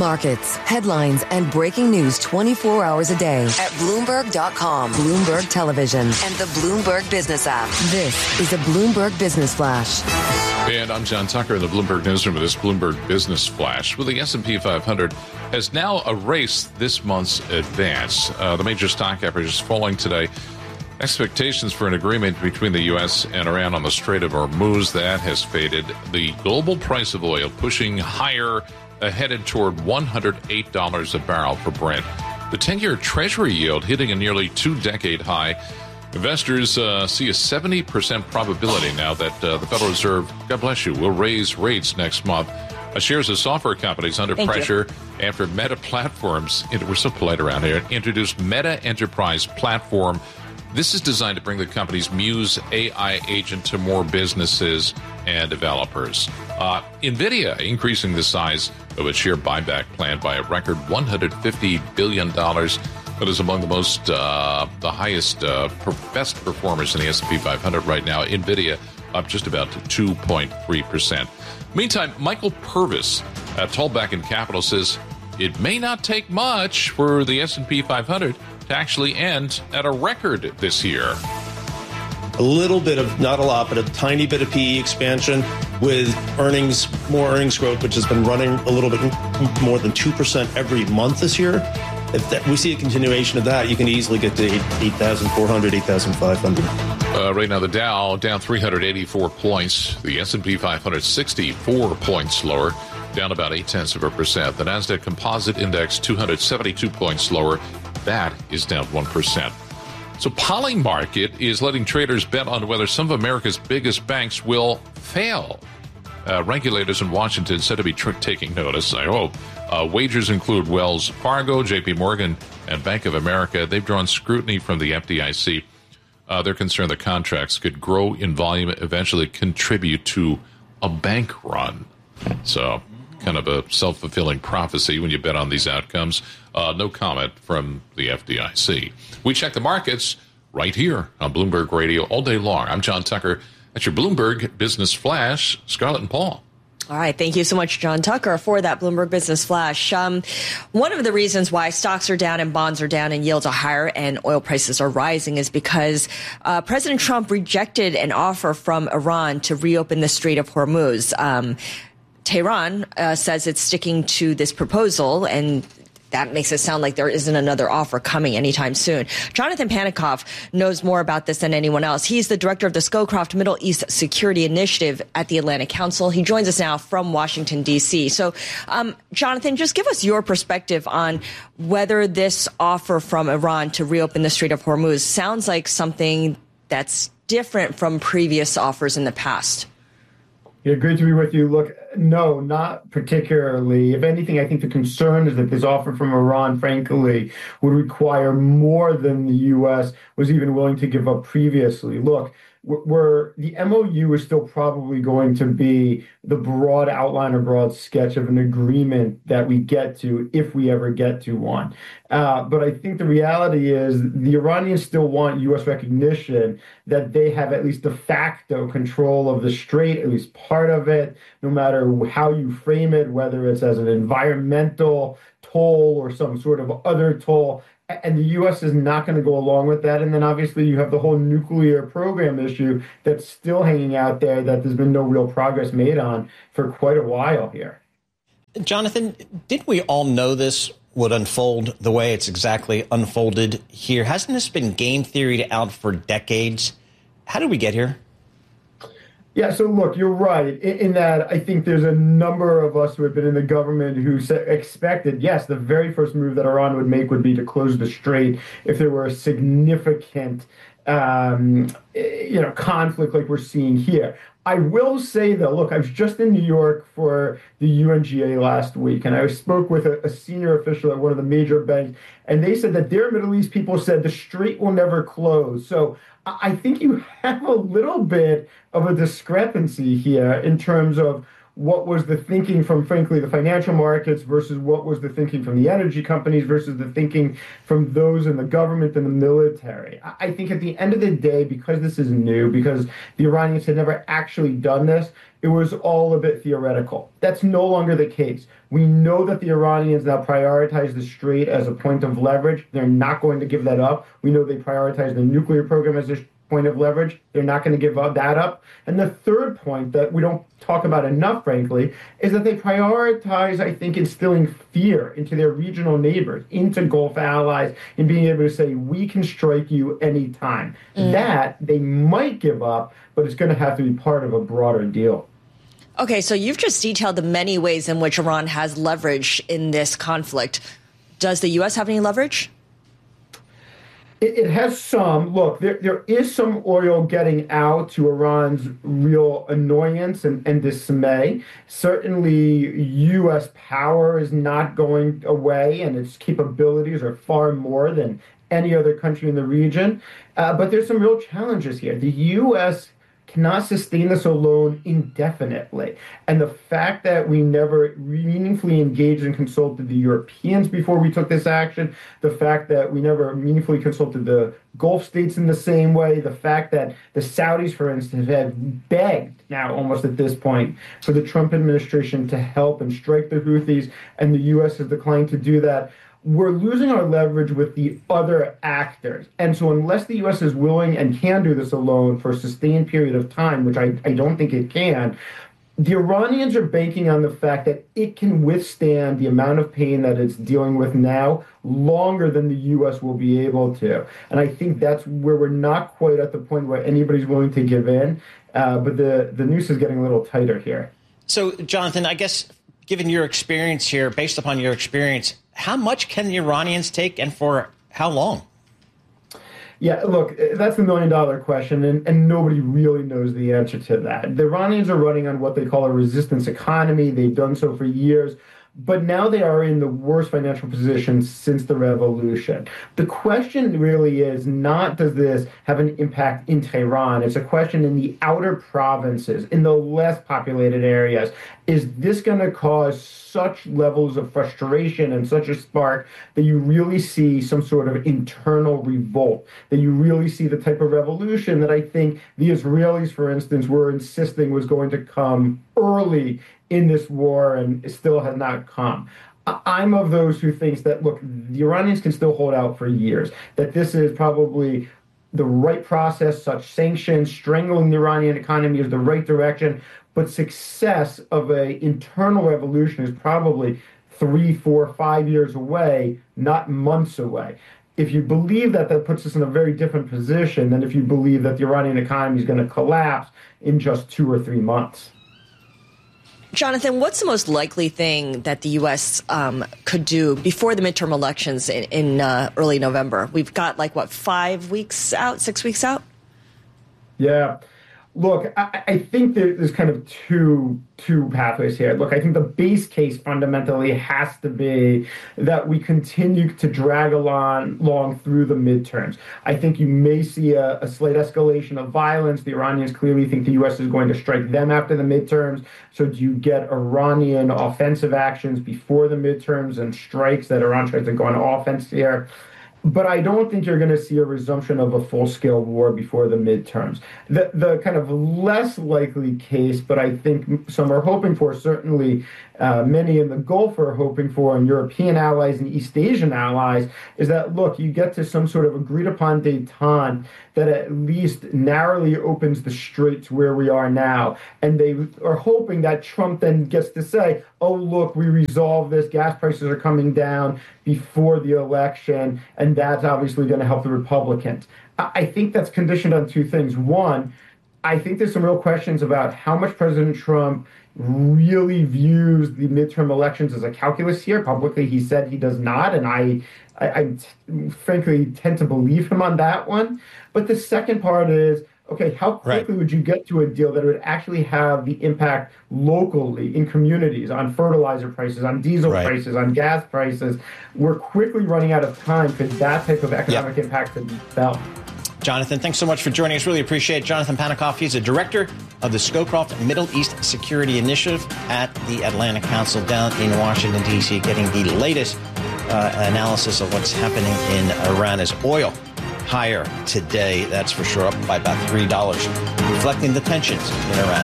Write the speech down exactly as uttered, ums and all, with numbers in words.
Markets, headlines, and breaking news twenty-four hours a day at Bloomberg dot com, Bloomberg Television, and the Bloomberg Business app. This is a Bloomberg Business Flash. And I'm John Tucker in the Bloomberg Newsroom with this Bloomberg Business Flash. Well, the S and P five hundred has now erased this month's advance. Uh, the major stock average is falling today. Expectations for an agreement between the U S and Iran on the Strait of Hormuz, that has faded. The global price of oil pushing higher, uh, headed toward one hundred eight dollars a barrel for Brent. The ten-year Treasury yield hitting a nearly two-decade high. Investors uh, see a seventy percent probability now that uh, the Federal Reserve, God bless you, will raise rates next month. Uh, shares of software companies under Thank pressure you. after Meta Platforms, we're so polite around here, introduced Meta Enterprise Platform. This is designed to bring the company's Muse A I agent to more businesses and developers. Uh, NVIDIA increasing the size of its share buyback plan by a record one hundred fifty billion dollars. That is among the most, uh, the highest, uh, best performers in the S and P five hundred right now. NVIDIA up just about two point three percent. Meantime, Michael Purvis at Tallback Capital says it may not take much for the S and P five hundred to actually end at a record this year. A little bit of, not a lot, but a tiny bit of P E expansion with earnings, more earnings growth, which has been running a little bit more than two percent every month this year. If that, we see a continuation of that, you can easily get to eight thousand four hundred, eight thousand five hundred. Uh, right now, the Dow down three hundred eighty-four points. The S and P five hundred sixty-four points lower, down about eight tenths of a percent. The Nasdaq Composite Index two hundred seventy-two points lower. That is down one percent. So Polymarket is letting traders bet on whether some of America's biggest banks will fail. Uh, regulators in Washington said to be tr- taking notice, I hope. Uh, wagers include Wells Fargo, J P Morgan, and Bank of America. They've drawn scrutiny from the F D I C. Uh, they're concerned the contracts could grow in volume, eventually contribute to a bank run. So kind of a self-fulfilling prophecy when you bet on these outcomes. Uh, no comment from the F D I C. We check the markets right here on Bloomberg Radio all day long. I'm John Tucker. That's your Bloomberg Business Flash. Scarlett and Paul. All right. Thank you so much, John Tucker, for that Bloomberg Business Flash. Um, one of the reasons why stocks are down and bonds are down and yields are higher and oil prices are rising is because uh, President Trump rejected an offer from Iran to reopen the Strait of Hormuz. Um, Tehran uh, says it's sticking to this proposal, and that makes it sound like there isn't another offer coming anytime soon. Jonathan Panikoff knows more about this than anyone else. He's the director of the Scowcroft Middle East Security Initiative at the Atlantic Council. He joins us now from Washington, D C. So, um, Jonathan, just give us your perspective on whether this offer from Iran to reopen the Strait of Hormuz sounds like something that's different from previous offers in the past. Yeah, great to be with you. Look, no, not particularly. If anything, I think the concern is that this offer from Iran, frankly, would require more than the U S was even willing to give up previously. Look, we're, the M O U is still probably going to be the broad outline or broad sketch of an agreement that we get to if we ever get to one. Uh, but I think the reality is the Iranians still want U S recognition that they have at least de facto control of the strait, at least part of it, no matter how you frame it, whether it's as an environmental toll or some sort of other toll. And the U S is not going to go along with that. And then obviously you have the whole nuclear program issue that's still hanging out there that there's been no real progress made on for quite a while here. Jonathan, didn't we all know this would unfold the way it's exactly unfolded here? Hasn't this been game theoried out for decades? How did we get here? Yeah, so look, you're right in, in that I think there's a number of us who have been in the government who expected, yes, the very first move that Iran would make would be to close the strait if there were a significant um, you know, conflict like we're seeing here. I will say, though, look, I was just in New York for the U N G A last week, and I spoke with a, a senior official at one of the major banks, and they said that their Middle East people said the strait will never close. So I think you have a little bit of a discrepancy here in terms of what was the thinking from, frankly, the financial markets versus what was the thinking from the energy companies versus the thinking from those in the government and the military. I think at the end of the day, because this is new, because the Iranians had never actually done this, it was all a bit theoretical. That's no longer the case. We know that the Iranians now prioritize the Strait as a point of leverage. They're not going to give that up. We know they prioritize the nuclear program as a point of leverage. They're not going to give up that up. And the third point that we don't talk about enough, frankly, is that they prioritize, I think, instilling fear into their regional neighbors, into Gulf allies, and being able to say, we can strike you anytime. Mm. That they might give up, but it's going to have to be part of a broader deal. Okay, so you've just detailed the many ways in which Iran has leverage in this conflict. Does the U S have any leverage? It, it has some. Look, there, there is some oil getting out to Iran's real annoyance and, and dismay. Certainly, U S power is not going away, and its capabilities are far more than any other country in the region. Uh, but there's some real challenges here. The U S cannot sustain this alone indefinitely. And the fact that we never meaningfully engaged and consulted the Europeans before we took this action, the fact that we never meaningfully consulted the Gulf states in the same way, the fact that the Saudis, for instance, have begged now almost at this point for the Trump administration to help and strike the Houthis, and the U S has declined to do that. We're losing our leverage with the other actors. And so unless the U S is willing and can do this alone for a sustained period of time, which I, I don't think it can, the Iranians are banking on the fact that it can withstand the amount of pain that it's dealing with now longer than the U S will be able to. And I think that's where we're not quite at the point where anybody's willing to give in. Uh, but the, the noose is getting a little tighter here. So, Jonathan, I guess given your experience here, based upon your experience, how much can the Iranians take and for how long? Yeah, look, that's the million dollar question, and, and nobody really knows the answer to that. The Iranians are running on what they call a resistance economy. They've done so for years. But now they are in the worst financial position since the revolution. The question really is not, does this have an impact in Tehran? It's a question in the outer provinces, in the less populated areas. Is this going to cause such levels of frustration and such a spark that you really see some sort of internal revolt, that you really see the type of revolution that I think the Israelis, for instance, were insisting was going to come early in this war and still has not come? I'm of those who thinks that, look, the Iranians can still hold out for years, that this is probably the right process, such sanctions, strangling the Iranian economy is the right direction, but success of an internal revolution is probably three, four, five years away, not months away. If you believe that, that puts us in a very different position than if you believe that the Iranian economy is going to collapse in just two or three months. Jonathan, what's the most likely thing that the U S um, could do before the midterm elections in, in uh, early November? We've got like, what, five weeks out, six weeks out? Yeah. Look, I, I think there's kind of two two pathways here. Look, I think the base case fundamentally has to be that we continue to drag along, along through the midterms. I think you may see a, a slight escalation of violence. The Iranians clearly think the U S is going to strike them after the midterms. So do you get Iranian offensive actions before the midterms and strikes that Iran tries to go on offense here? But I don't think you're going to see a resumption of a full-scale war before the midterms. The the kind of less likely case, but I think some are hoping for, certainly uh, many in the Gulf are hoping for, and European allies and East Asian allies, is that, look, you get to some sort of agreed-upon détente that at least narrowly opens the strait to where we are now. And they are hoping that Trump then gets to say, oh, look, we resolved this, gas prices are coming down before the election, and that's obviously going to help the Republicans. I think that's conditioned on two things. One, I think there's some real questions about how much President Trump really views the midterm elections as a calculus here. Publicly, he said he does not, and I, I, I frankly tend to believe him on that one. But the second part is, okay, how quickly right. would you get to a deal that would actually have the impact locally in communities, on fertilizer prices, on diesel right. prices, on gas prices? We're quickly running out of time for that type of economic yep. impact to be felt. Jonathan, thanks so much for joining us. Really appreciate it. Jonathan Panikoff, he's a director of the Scowcroft Middle East Security Initiative at the Atlantic Council down in Washington, D C, getting the latest uh, analysis of what's happening in Iran as oil higher today. That's for sure, up by about three dollars, reflecting the tensions in Iran.